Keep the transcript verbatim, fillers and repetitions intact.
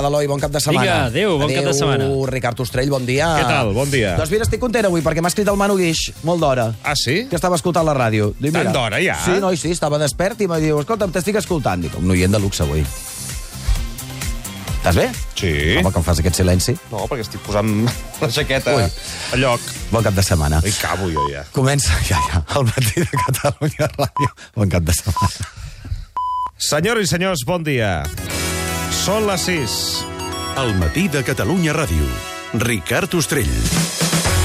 l'Eloi, bon cap de setmana. Vinga, adéu, bon adéu, cap de setmana. Ricard Ostrell, bon dia. Què tal? Bon dia. Doncs mira, estic content avui, perquè m'ha escrit el Manu Guix, molt d'hora, Ah, sí? que estava escoltant la ràdio. Dic, Tant mira, d'hora, ja? Sí, noi, sí, estava despert i em diu, escolta'm, t'estic escoltant. Dic, un noient de luxe avui. Estàs bé? Sí. Home, com fas aquest silenci? No, perquè estic posant la jaqueta Ui. a lloc. Bon cap de setmana. Ai, cabo jo, ja. Comença, ja, ja, el matí de Catalunya Ràdio. Bon cap de setmana. Senyores i senyors, bon dia. Són les sis. El matí de Catalunya Ràdio. Ricard Ostrell.